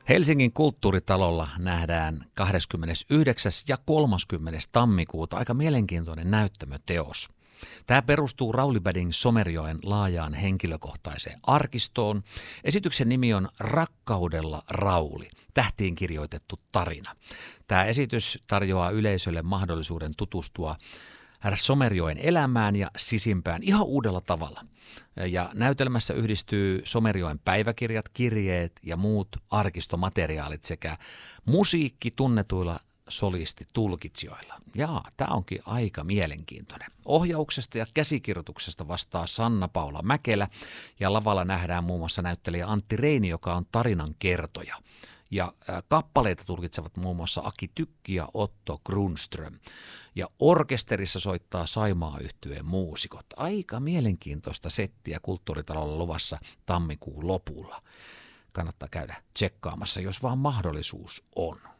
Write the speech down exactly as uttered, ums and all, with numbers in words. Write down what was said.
Helsingin kulttuuritalolla nähdään kahdeskymmenesyhdeksäs ja kolmaskymmenes tammikuuta aika mielenkiintoinen näyttämöteos. Tämä perustuu Rauli Badin Somerjoen laajaan henkilökohtaiseen arkistoon. Esityksen nimi on Rakkaudella Rauli, tähtiin kirjoitettu tarina. Tämä esitys tarjoaa yleisölle mahdollisuuden tutustua Somerjoen elämään ja sisimpään ihan uudella tavalla. Ja näytelmässä yhdistyy Somerjoen päiväkirjat, kirjeet ja muut arkistomateriaalit sekä musiikki tunnetuilla solistitulkitsijoilla. Jaa, tämä onkin aika mielenkiintoinen. Ohjauksesta ja käsikirjoituksesta vastaa Sanna-Paula Mäkelä ja lavalla nähdään muun muassa näyttelijä Antti Reini, joka on tarinan kertoja. Ja kappaleita tulkitsevat muun muassa Aki Tykki ja Otto Grundström. Ja orkesterissa soittaa Saimaa-yhtyeen muusikot. Aika mielenkiintoista settiä kulttuuritalolla luvassa tammikuun lopulla. Kannattaa käydä tsekkaamassa, jos vaan mahdollisuus on.